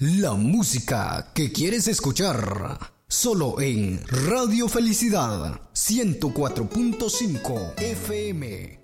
La música que quieres escuchar, solo en Radio Felicidad 104.5 FM.